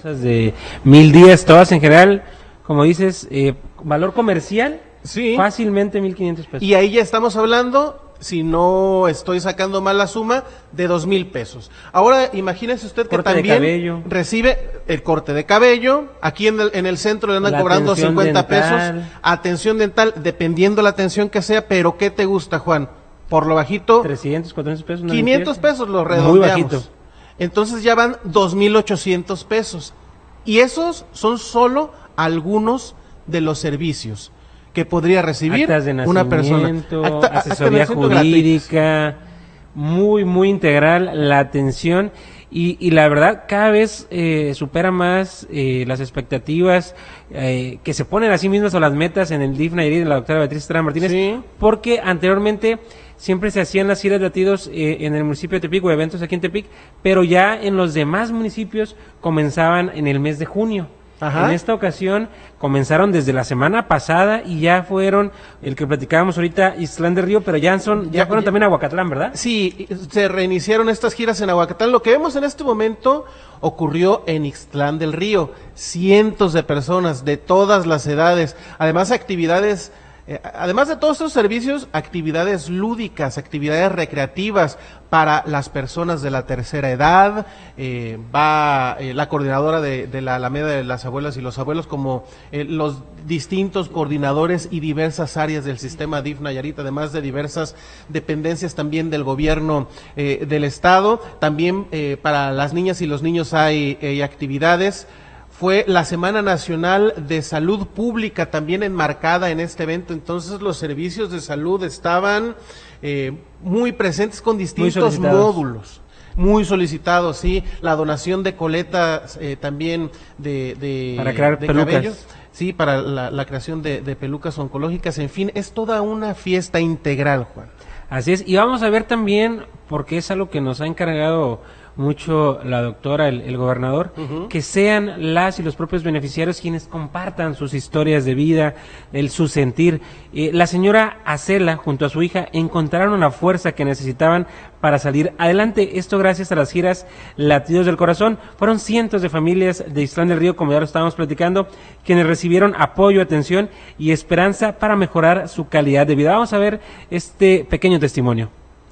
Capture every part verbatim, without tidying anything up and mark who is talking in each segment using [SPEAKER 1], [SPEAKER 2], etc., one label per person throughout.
[SPEAKER 1] bolsas de mil días, todas en general, como dices, eh, valor comercial,
[SPEAKER 2] sí,
[SPEAKER 1] fácilmente mil quinientos pesos.
[SPEAKER 2] Y ahí ya estamos hablando, si no estoy sacando mal la suma, de dos mil pesos. Ahora imagínese usted que
[SPEAKER 1] corte
[SPEAKER 2] también recibe el corte de cabello, aquí en el, en el centro le andan la cobrando cincuenta dental. pesos, atención dental, dependiendo la atención que sea, pero ¿qué te gusta, Juan? Por lo bajito,
[SPEAKER 1] trescientos, cuatrocientos pesos.
[SPEAKER 2] quinientos pesos lo redondeamos.
[SPEAKER 1] Muy bajito.
[SPEAKER 2] Entonces ya van dos mil ochocientos pesos. Y esos son solo algunos de los servicios que podría recibir una persona.
[SPEAKER 1] Acta, asesoría acta jurídica, muy, muy integral la atención y, y la verdad cada vez eh, supera más eh, las expectativas eh, que se ponen a sí mismas o las metas en el D I F Nayarit de la doctora Beatriz Estrada Martínez, sí, porque anteriormente siempre se hacían las giras de latidos eh, en el municipio de Tepic o eventos aquí en Tepic, pero ya en los demás municipios comenzaban en el mes de junio. Ajá. En esta ocasión comenzaron desde la semana pasada y ya fueron, el que platicábamos ahorita, Ixtlán del Río, pero ya son, ya, ya fueron ya, también a Aguacatlán, ¿verdad?
[SPEAKER 2] Sí, se reiniciaron estas giras en Aguacatlán. Lo que vemos en este momento ocurrió en Ixtlán del Río. Cientos de personas de todas las edades, además actividades... Eh, además de todos estos servicios, actividades lúdicas, actividades recreativas para las personas de la tercera edad, eh, va eh, la coordinadora de, de la Alameda de las Abuelas y los Abuelos, como eh, los distintos coordinadores y diversas áreas del sistema D I F Nayarit, además de diversas dependencias también del gobierno eh, del estado. También eh, para las niñas y los niños hay eh, actividades. Fue la Semana Nacional de Salud Pública también enmarcada en este evento, entonces los servicios de salud estaban eh, muy presentes con distintos muy módulos, muy solicitados, sí, la donación de coletas eh, también de, de,
[SPEAKER 1] para crear
[SPEAKER 2] de
[SPEAKER 1] pelucas.
[SPEAKER 2] Cabello, sí, para la, la creación de, de pelucas oncológicas, en fin, es toda una fiesta integral, Juan.
[SPEAKER 1] Así es, y vamos a ver también, porque es algo que nos ha encargado mucho la doctora, el, el gobernador, uh-huh, que sean las y los propios beneficiarios quienes compartan sus historias de vida, el su sentir. Eh, la señora Acela, junto a su hija, encontraron la fuerza que necesitaban para salir adelante. Esto gracias a las giras Latidos del Corazón. Fueron cientos de familias de Ixtlán del Río, como ya lo estábamos platicando, quienes recibieron apoyo, atención y esperanza para mejorar su calidad de vida. Vamos a ver este pequeño testimonio.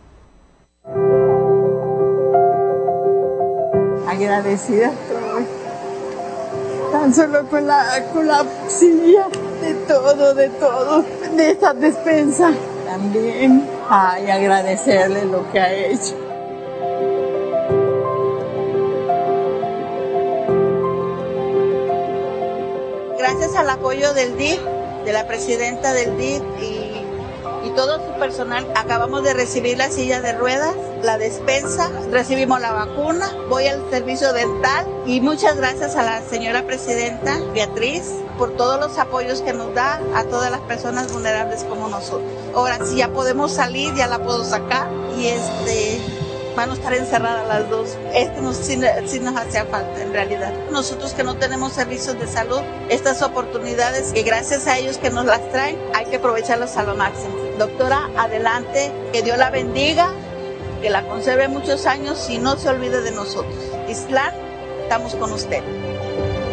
[SPEAKER 3] Agradecida estoy, tan solo con la, con la silla, de todo, de todo, de esta despensa también. Ay, agradecerle lo que ha hecho.
[SPEAKER 4] Gracias al apoyo del D I F, de la presidenta del D I F y y todo su personal, acabamos de recibir la silla de ruedas, la despensa, recibimos la vacuna, voy al servicio dental y muchas gracias a la señora presidenta Beatriz por todos los apoyos que nos da a todas las personas vulnerables como nosotros. Ahora sí ya podemos salir, ya la puedo sacar y este van a estar encerradas las dos. Este nos, sí, sí nos hacía falta en realidad. Nosotros que no tenemos servicios de salud, estas oportunidades que gracias a ellos que nos las traen, hay que aprovecharlas a lo máximo. Doctora, adelante, que Dios la bendiga, que la conserve muchos años y no se olvide de nosotros. Ixtlán, estamos con usted.